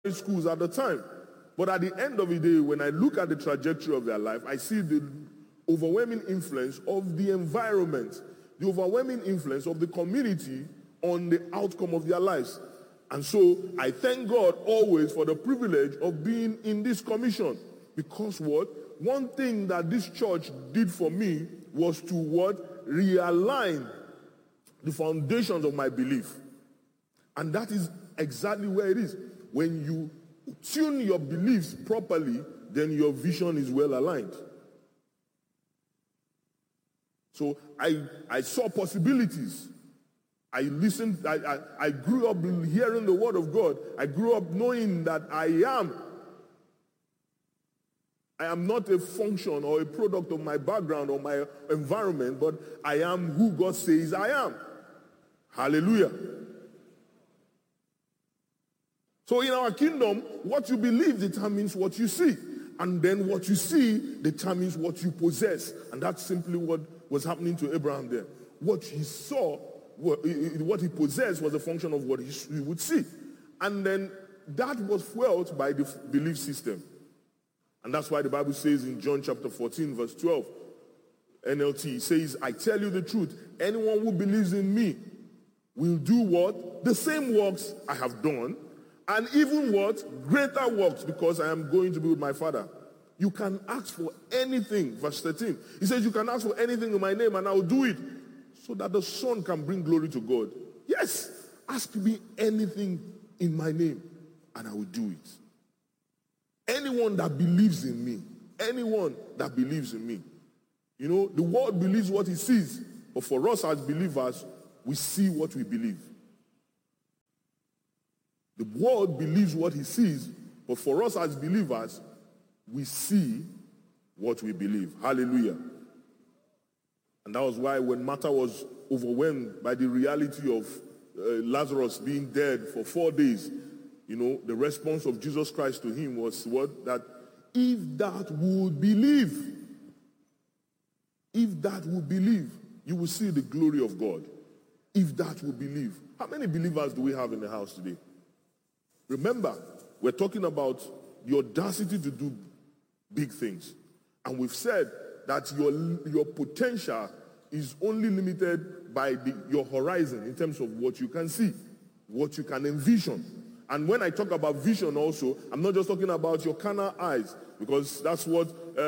schools at the time. But at the end of the day, when I look at the trajectory of their life, I see the overwhelming influence of the environment, the overwhelming influence of the community on the outcome of their lives. And so I thank God always for the privilege of being in this commission. Because what? One thing that this church did for me was to what? Realign the foundations of my belief. And that is exactly where it is. When you tune your beliefs properly, then your vision is well aligned. So I saw possibilities. I listened, I grew up hearing the word of God. I grew up knowing that I am not a function or a product of my background or my environment, but I am who God says I am. Hallelujah. So in our kingdom, what you believe determines what you see. And then what you see determines what you possess. And that's simply what was happening to Abraham there. What he saw, what he possessed was a function of what he would see. And then that was fueled by the belief system. And that's why the Bible says in John chapter 14, verse 12, NLT says, I tell you the truth, anyone who believes in me will do what? The same works I have done, and even what? Greater works, because I am going to be with my Father. You can ask for anything. Verse 13. He says, you can ask for anything in my name and I will do it, so that the Son can bring glory to God. Yes, ask me anything in my name and I will do it. Anyone that believes in me, anyone that believes in me. You know, the world believes what it sees, but for us as believers, we see what we believe. The world believes what he sees, but for us as believers, we see what we believe. Hallelujah. And that was why when Martha was overwhelmed by the reality of Lazarus being dead for 4 days, you know, the response of Jesus Christ to him was what? That if that would believe, you will see the glory of God. If that would believe. How many believers do we have in the house today? Remember, we're talking about the audacity to do big things. And we've said that your potential is only limited by your horizon in terms of what you can see, what you can envision. And when I talk about vision also, I'm not just talking about your carnal eyes, because that's what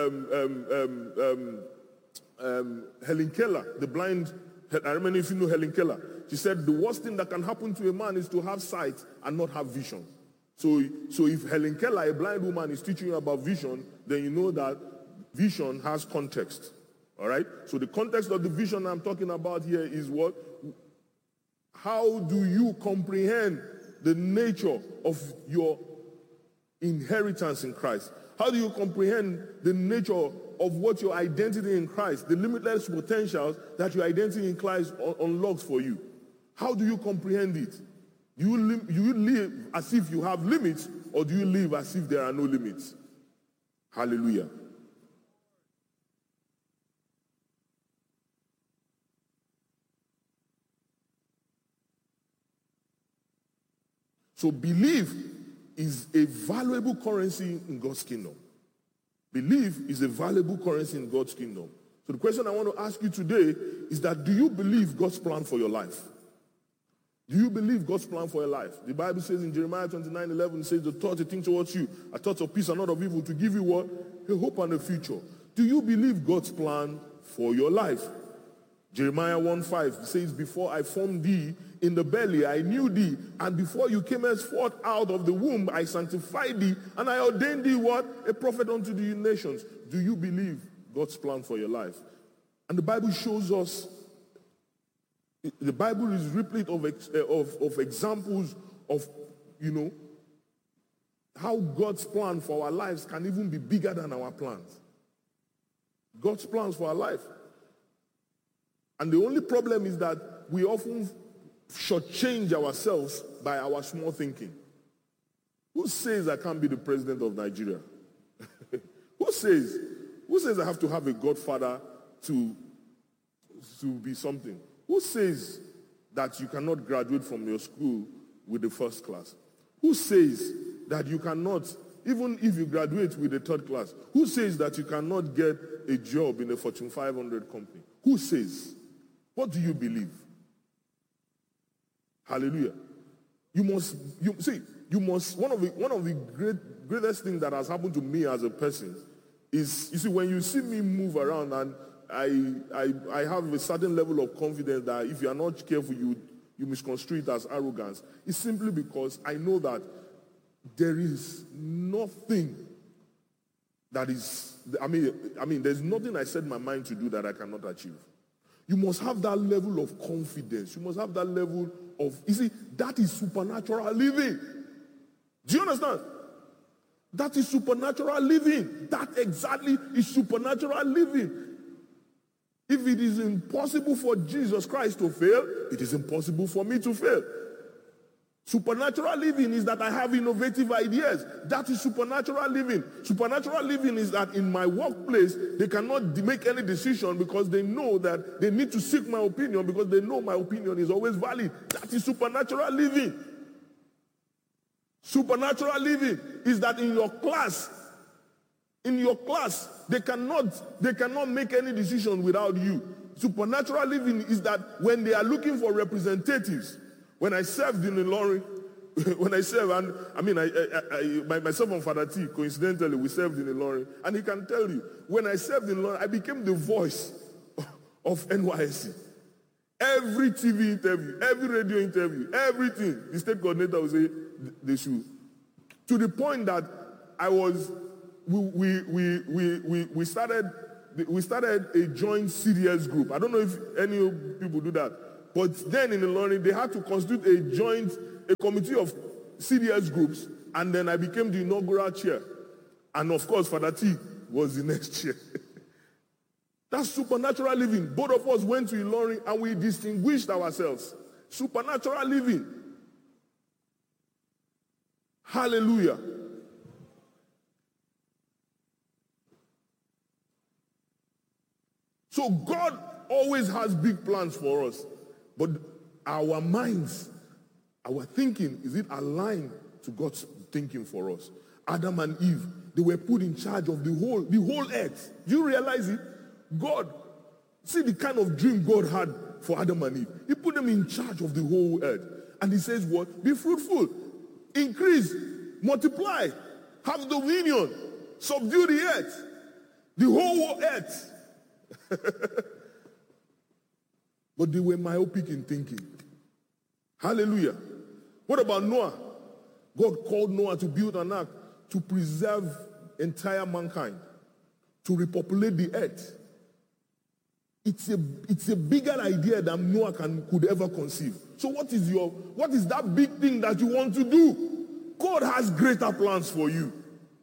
Helen Keller, the blind, I remember if you know Helen Keller, she said the worst thing that can happen to a man is to have sight and not have vision. So if Helen Keller, a blind woman, is teaching you about vision, then you know that vision has context. All right? So the context of the vision I'm talking about here is what? How do you comprehend the nature of your inheritance in Christ? How do you comprehend the nature of what your identity in Christ, the limitless potentials that your identity in Christ unlocks for you? How do you comprehend it? Do you live as if you have limits, or do you live as if there are no limits? Hallelujah. So belief is a valuable currency in God's kingdom. Belief is a valuable currency in God's kingdom. So the question I want to ask you today is that, do you believe God's plan for your life? Do you believe God's plan for your life? The Bible says in Jeremiah 29:11, says the thoughts, the things towards you are thoughts of peace and not of evil, to give you what? A hope and a future. Do you believe God's plan for your life? Jeremiah 1:5 says, before I formed thee in the belly, I knew thee, and before you came forth out of the womb, I sanctified thee, and I ordained thee what? A prophet unto the nations. Do you believe God's plan for your life? And the Bible shows us, the Bible is replete of examples of, you know, how God's plan for our lives can even be bigger than our plans. God's plans for our life. And the only problem is that we often shortchange ourselves by our small thinking. Who says I can't be the president of Nigeria? Who says I have to have a godfather to be something? Who says that you cannot graduate from your school with the first class? Who says that you cannot, even if you graduate with a third class, who says that you cannot get a job in a Fortune 500 company? Who says? What do you believe? Hallelujah. One of the greatest things that has happened to me as a person is, you see, when you see me move around, and I have a certain level of confidence that if you are not careful, you misconstrue it as arrogance. It's simply because I know that there is nothing that is, there's nothing I set my mind to do that I cannot achieve. You must have that level of confidence. You must have that level of, you see, that is supernatural living. Do you understand? That is supernatural living. That exactly is supernatural living. If it is impossible for Jesus Christ to fail, it is impossible for me to fail. Supernatural living is that I have innovative ideas. That is supernatural living. Supernatural living is that in my workplace, they cannot make any decision because they know that they need to seek my opinion because they know my opinion is always valid. That is supernatural living. Supernatural living is that in your class, they cannot make any decision without you. Supernatural living is that when they are looking for representatives, when I served in Ilorin, myself and Father T, coincidentally, we served in Ilorin, and he can tell you, when I served in Ilorin, I became the voice of NYSC. Every TV interview, every radio interview, everything, the state coordinator would say they should. To the point that we started a joint CDS group. I don't know if any people do that. But then in the learning, they had to constitute a committee of CDS groups, and then I became the inaugural chair. And of course, Father T was the next chair. That's supernatural living. Both of us went to Ilorin and we distinguished ourselves. Supernatural living. Hallelujah. So God always has big plans for us. But our minds, our thinking, is it aligned to God's thinking for us? Adam and Eve, they were put in charge of the whole earth. Do you realize it? God, see the kind of dream God had for Adam and Eve. He put them in charge of the whole earth. And he says what? Be fruitful, increase, multiply, have dominion, subdue the earth, the whole earth. But they were myopic in thinking. Hallelujah. What about Noah? God called Noah to build an ark to preserve entire mankind, to repopulate the earth. It's a bigger idea than Noah could ever conceive. So what is that big thing that you want to do? God has greater plans for you.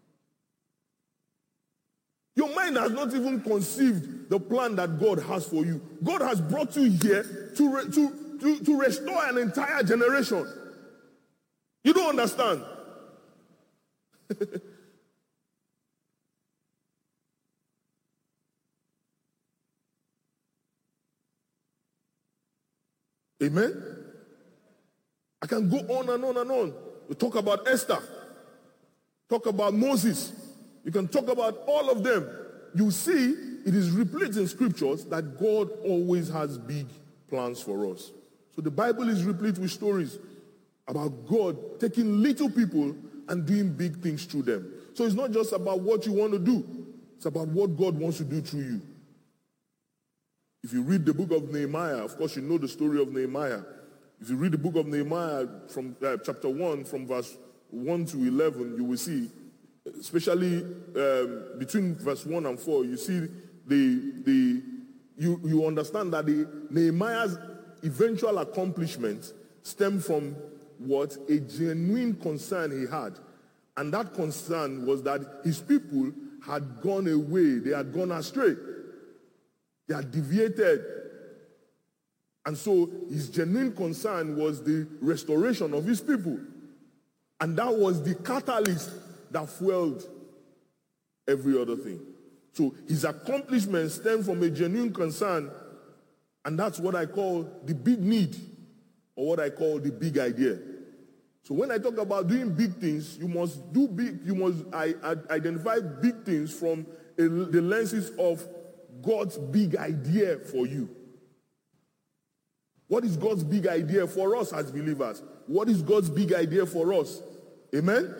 Your mind has not even conceived the plan that God has for you. God has brought you here to restore an entire generation. You don't understand. Amen? I can go on and on and on. We talk about Esther. Talk about Moses. You can talk about all of them. You see, it is replete in scriptures that God always has big plans for us. So the Bible is replete with stories about God taking little people and doing big things through them. So it's not just about what you want to do. It's about what God wants to do through you. If you read the book of Nehemiah, of course you know the story of Nehemiah. If you read the book of Nehemiah from chapter 1, from verse 1 to 11, you will see, especially between verse 1 and 4, you see you understand that Nehemiah's eventual accomplishment stemmed from what? A genuine concern he had. And that concern was that his people had gone away. They had gone astray. They had deviated. And so his genuine concern was the restoration of his people. And that was the catalyst that fueled every other thing. So his accomplishments stem from a genuine concern, and that's what I call the big need, or what I call the big idea. So when I talk about doing big things, you must identify big things from the lenses of God's big idea for you. What is God's big idea for us as believers? What is God's big idea for us? Amen?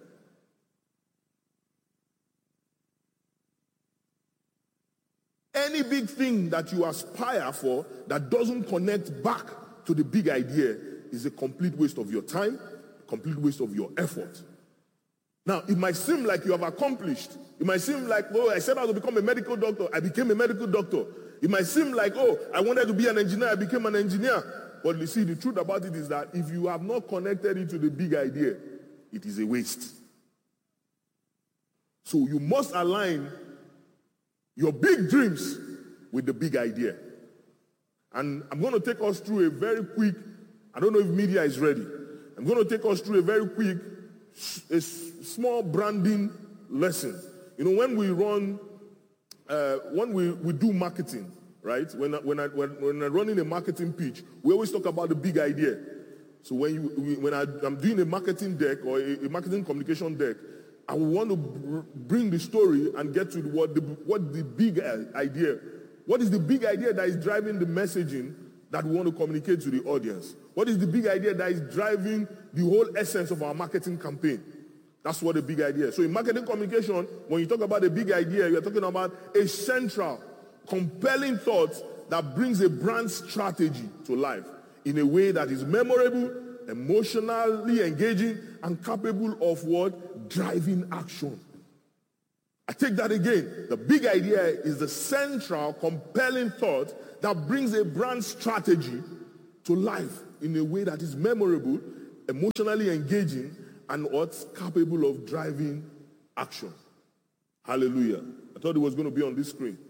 Any big thing that you aspire for that doesn't connect back to the big idea is a complete waste of your time, complete waste of your effort. Now, it might seem like you have accomplished. It might seem like, oh, I set out to become a medical doctor. I became a medical doctor. It might seem like, oh, I wanted to be an engineer. I became an engineer. But you see, the truth about it is that if you have not connected it to the big idea, it is a waste. So you must align your big dreams with the big idea. And I'm going to take us through a very quick, I don't know if media is ready. I'm going to take us through a very quick, a small branding lesson. You know, when we run, when we do marketing, right? When I'm running a marketing pitch, we always talk about the big idea. So when I'm doing a marketing deck or a marketing communication deck, I want to bring the story and get to what the big idea. What is the big idea that is driving the messaging that we want to communicate to the audience? What is the big idea that is driving the whole essence of our marketing campaign? That's what the big idea is. So in marketing communication, when you talk about a big idea, you're talking about a central, compelling thought that brings a brand strategy to life in a way that is memorable, emotionally engaging, and capable of what? Driving action. I take that again. The big idea is the central, compelling thought that brings a brand strategy to life in a way that is memorable, emotionally engaging, and what's capable of driving action. Hallelujah. I thought it was going to be on this screen.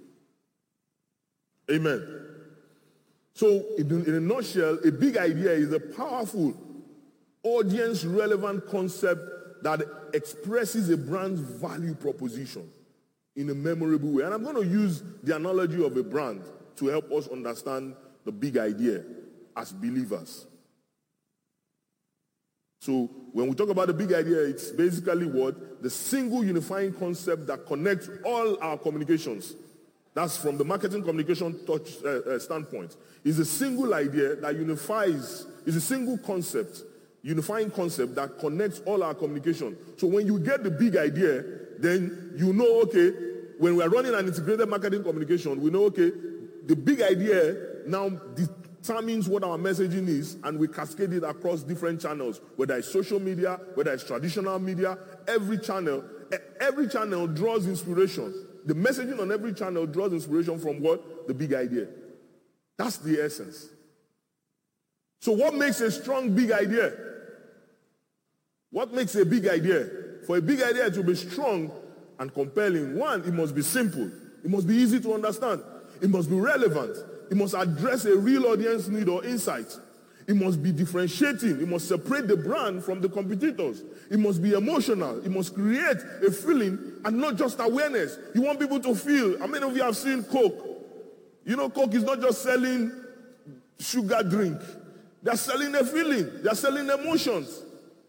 Amen. So in a nutshell, a big idea is a powerful, audience-relevant concept that expresses a brand's value proposition in a memorable way. And I'm going to use the analogy of a brand to help us understand the big idea as believers. So when we talk about the big idea, it's basically what? The single unifying concept that connects all our communications. That's from the marketing communication standpoint. It's a single idea that unifies, it's a single concept, unifying concept that connects all our communication. So when you get the big idea, then you know, okay, when we are running an integrated marketing communication, we know, okay, the big idea now determines what our messaging is, and we cascade it across different channels, whether it's social media, whether it's traditional media. Every channel draws inspiration. The messaging on every channel draws inspiration from what? The big idea. That's the essence. So what makes a strong big idea? What makes a big idea? For a big idea to be strong and compelling, one, it must be simple. It must be easy to understand. It must be relevant. It must address a real audience need or insight. It must be differentiating. It must separate the brand from the competitors. It must be emotional. It must create a feeling and not just awareness. You want people to feel. How many of you have seen Coke? You know, Coke is not just selling sugar drink. They're selling a feeling. They're selling emotions.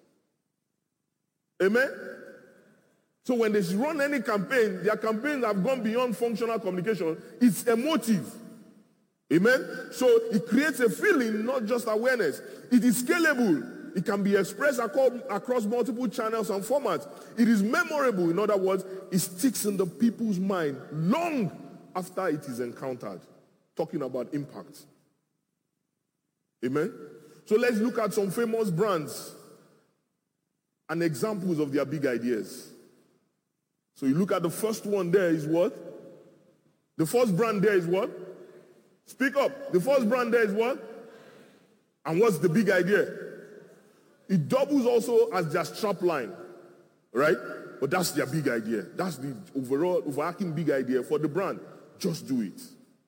Amen? So when they run any campaign, their campaigns have gone beyond functional communication. It's emotive. Amen? So it creates a feeling, not just awareness. It is scalable. It can be expressed across multiple channels and formats. It is memorable. In other words, it sticks in the people's mind long after it is encountered. Talking about impact. Amen? So let's look at some famous brands and examples of their big ideas. So you look at the first one there is what? The first brand there is what? Speak up. The first brand there is what? And what's the big idea? It doubles also as their strap line, right? But that's their big idea. That's the overarching big idea for the brand. Just do it.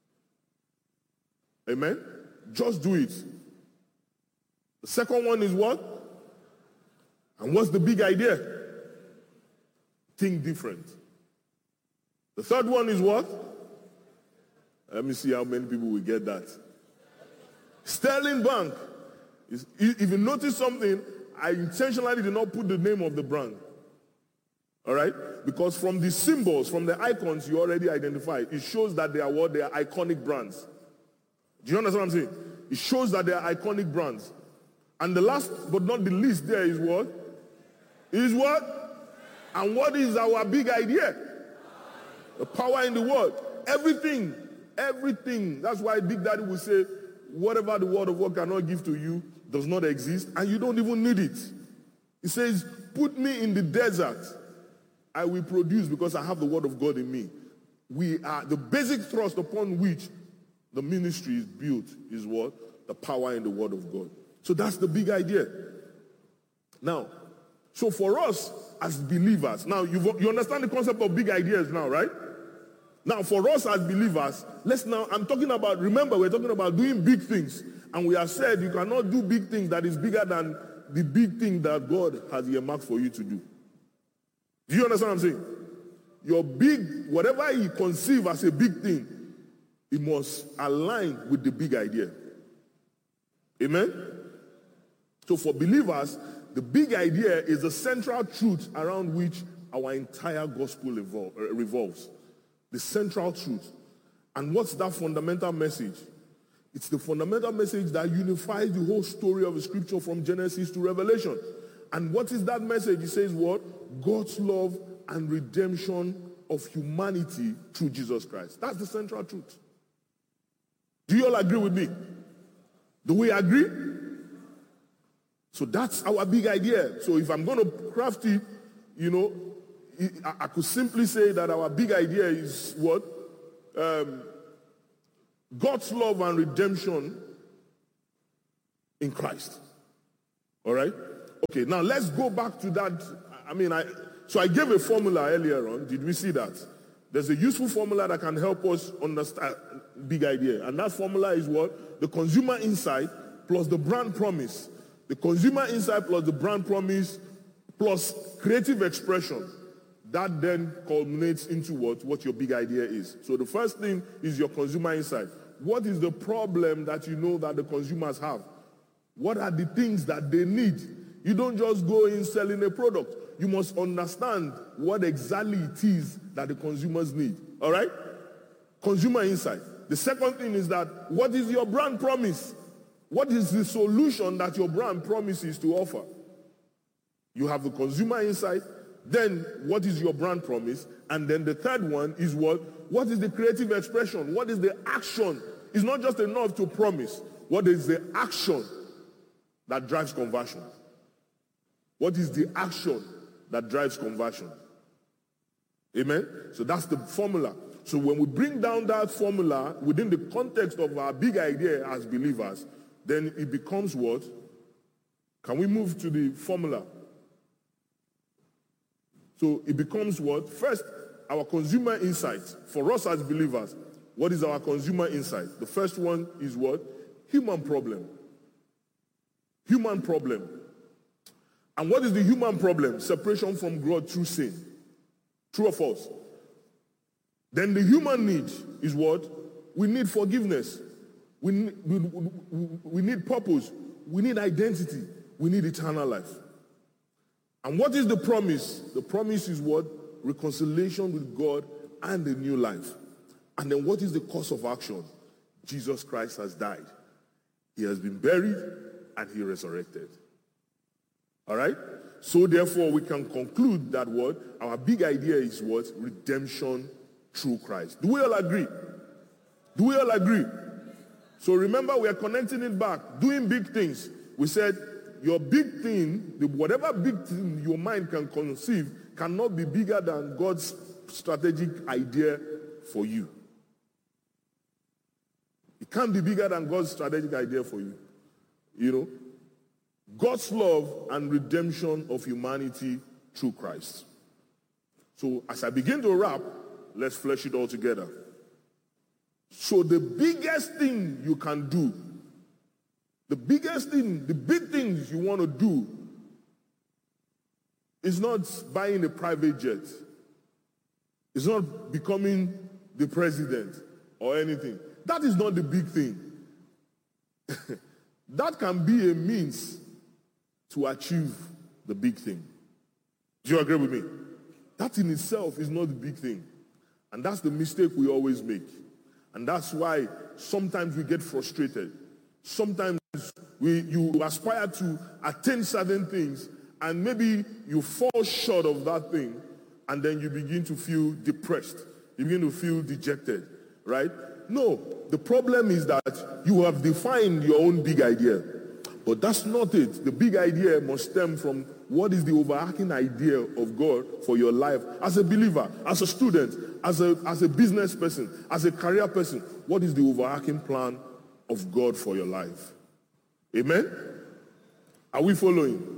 Amen? Just do it. The second one is what? And what's the big idea? Think different. The third one is what? Let me see how many people will get that. Sterling Bank. If you notice something, I intentionally did not put the name of the brand. All right? Because from the symbols, from the icons, you already identify. It shows that they are what? They are iconic brands. Do you understand what I'm saying? It shows that they are iconic brands. And the last but not the least there is what? Is what? And what is our big idea? The power in the word. Everything. That's why Big Daddy will say, whatever the word of God cannot give to you does not exist, and you don't even need it. He says, put me in the desert. I will produce because I have the word of God in me. We are the basic thrust upon which the ministry is built is what? The power in the word of God. So that's the big idea. Now, so for us as believers, now you understand the concept of big ideas now, right? Now for us as believers, I'm talking about, remember we're talking about doing big things. And we have said you cannot do big things that is bigger than the big thing that God has earmarked for you to do. Do you understand what I'm saying? Your big, whatever you conceive as a big thing, it must align with the big idea. Amen? So for believers, the big idea is the central truth around which our entire gospel revolves. The central truth. And what's that fundamental message? It's the fundamental message that unifies the whole story of the scripture from Genesis to Revelation. And what is that message? It says what? God's love and redemption of humanity through Jesus Christ. That's the central truth. Do you all agree with me? Do we agree? So that's our big idea. So if I'm going to craft it, I could simply say that our big idea is what? God's love and redemption in Christ. All right? Okay, now let's go back to that. I gave a formula earlier on. Did we see that? There's a useful formula that can help us understand big idea. And that formula is what? The consumer insight plus the brand promise. The consumer insight plus the brand promise plus creative expression. That then culminates into what your big idea is. So the first thing is your consumer insight. What is the problem that you know that the consumers have? What are the things that they need? You don't just go in selling a product. You must understand what exactly it is that the consumers need. All right? Consumer insight. The second thing is that what is your brand promise? What is the solution that your brand promises to offer? You have the consumer insight. Then what is your brand promise? And then the third one is what? What is the creative expression? What is the action? It's not just enough to promise. What is the action that drives conversion? What is the action that drives conversion? Amen? So that's the formula. So when we bring down that formula within the context of our big idea as believers, then it becomes what? Can we move to the formula? So it becomes what? First, our consumer insight. For us as believers, what is our consumer insight? The first one is what? Human problem. Human problem. And what is the human problem? Separation from God through sin. True or false? Then the human need is what? We need forgiveness. We need purpose. We need identity. We need eternal life. And what is the promise? The promise is what? Reconciliation with God and a new life. And then what is the course of action? Jesus Christ has died. He has been buried and he resurrected. All right? So therefore we can conclude that what? Our big idea is what? Redemption through Christ. Do we all agree? Do we all agree? So remember, we are connecting it back. Doing big things. We said your big thing, whatever big thing your mind can conceive, cannot be bigger than God's strategic idea for you. It can't be bigger than God's strategic idea for you. You know? God's love and redemption of humanity through Christ. So as I begin to wrap, let's flesh it all together. So the biggest thing you can do, the big things you want to do is not buying a private jet. It's not becoming the president or anything. That is not the big thing. That can be a means to achieve the big thing. Do you agree with me? That in itself is not the big thing. And that's the mistake we always make. And that's why sometimes we get frustrated. Sometimes you aspire to attain certain things, and maybe you fall short of that thing, and then you begin to feel depressed. You begin to feel dejected, right? No, the problem is that you have defined your own big idea. But that's not it. The big idea must stem from what is the overarching idea of God for your life as a believer, as a student, as a business person, as a career person. What is the overarching plan of God for your life? Amen? Are we following?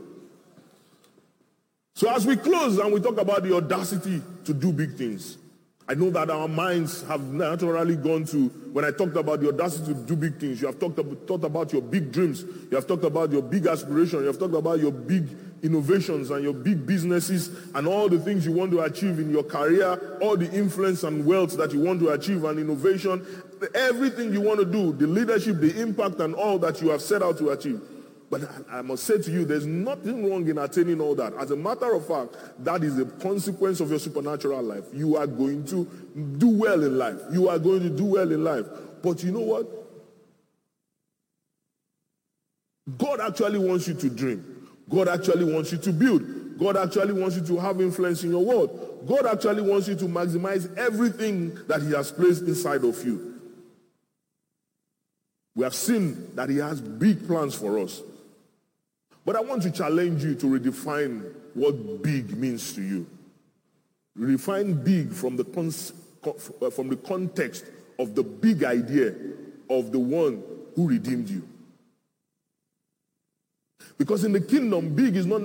So as we close and we talk about the audacity to do big things, I know that our minds have naturally gone to, when I talked about the audacity to do big things, you have thought about your big dreams, you have talked about your big aspirations, you have talked about your big innovations and your big businesses and all the things you want to achieve in your career, all the influence and wealth that you want to achieve and innovation, everything you want to do, the leadership, the impact and all that you have set out to achieve. But I must say to you, there's nothing wrong in attaining all that. As a matter of fact, that is a consequence of your supernatural life. You are going to do well in life. You are going to do well in life. But you know what? God actually wants you to dream. God actually wants you to build. God actually wants you to have influence in your world. God actually wants you to maximize everything that he has placed inside of you. We have seen that he has big plans for us. But I want to challenge you to redefine what big means to you. Redefine big from the context of the big idea of the one who redeemed you. Because in the kingdom, big is not